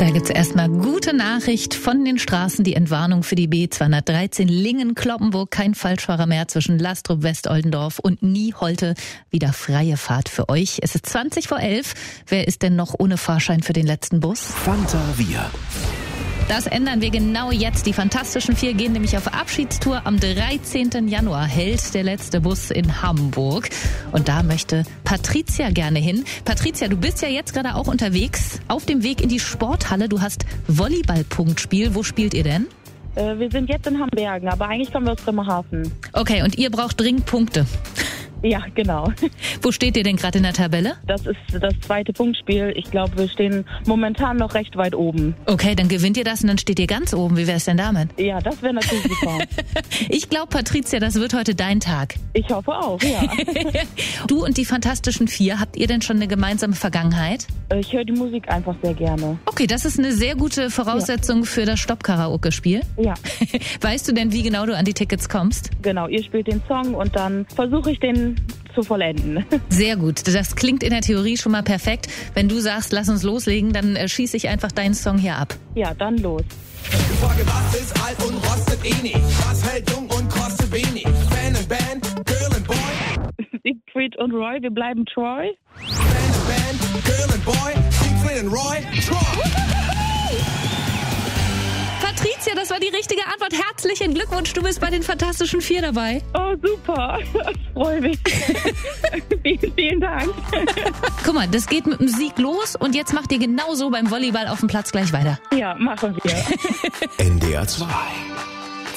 Da gibt's erstmal gute Nachricht von den Straßen, die Entwarnung für die B213 Lingen-Cloppenburg. Kein Falschfahrer mehr zwischen Lastrup, West-Oldendorf und Nieholte. Wieder freie Fahrt für euch. Es ist 11:20. Wer ist denn noch ohne Fahrschein für den letzten Bus? Fanta Wir. Das ändern wir genau jetzt. Die Fantastischen Vier gehen nämlich auf Abschiedstour. Am 13. Januar hält der letzte Bus in Hamburg. Und da möchte Patricia gerne hin. Patricia, du bist ja jetzt gerade auch unterwegs. Auf dem Weg in die Sporthalle. Du hast Volleyball-Punktspiel. Wo spielt ihr denn? Wir sind jetzt in Hambergen, aber eigentlich kommen wir aus Bremerhaven. Okay, und ihr braucht dringend Punkte. Ja, genau. Wo steht ihr denn gerade in der Tabelle? Das ist das zweite Punktspiel. Ich glaube, wir stehen momentan noch recht weit oben. Okay, dann gewinnt ihr das und dann steht ihr ganz oben. Wie wär's denn damit? Ja, das wäre natürlich super. Ich glaube, Patricia, das wird heute dein Tag. Ich hoffe auch, ja. Du und die Fantastischen Vier, habt ihr denn schon eine gemeinsame Vergangenheit? Ich höre die Musik einfach sehr gerne. Okay, das ist eine sehr gute Voraussetzung für das Stopp-Karaoke-Spiel. Ja. Weißt du denn, wie genau du an die Tickets kommst? Genau, ihr spielt den Song und dann versuche ich den zu vollenden. Sehr gut. Das klingt in der Theorie schon mal perfekt. Wenn du sagst, lass uns loslegen, dann schieße ich einfach deinen Song hier ab. Ja, dann los. Die Frage, was ist alt und rostet eh nicht? Was hält jung und kostet wenig? Fan and Band, Girl and Boy. Siegfried und Roy, wir bleiben Troy. Fan and Band, Girl and Boy. Siegfried and Roy, Troy. Patricia, das war die richtige Antwort. Herzlichen Glückwunsch, du bist bei den Fantastischen Vier dabei. Oh, super. Ich freue mich. Vielen Dank. Guck mal, das geht mit dem Sieg los und jetzt macht ihr genauso beim Volleyball auf dem Platz gleich weiter. Ja, machen wir. NDR 2.